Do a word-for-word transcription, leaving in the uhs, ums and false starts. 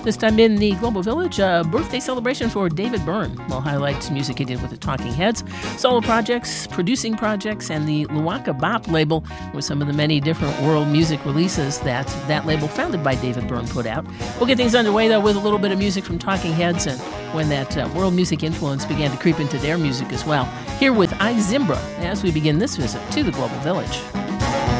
This time in the Global Village, a birthday celebration for David Byrne. We'll highlight music he did with the Talking Heads, solo projects, producing projects, and the Luaka Bop label with some of the many different world music releases that that label founded by David Byrne put out. We'll get things underway, though, with a little bit of music from Talking Heads and when that uh, world music influence began to creep into their music as well. Here with I Zimbra as we begin this visit to the Global Village.